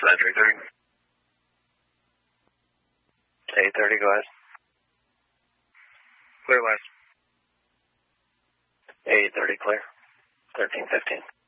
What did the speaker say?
Entry 30. 830, go ahead. Clear last. 830, clear. 1315.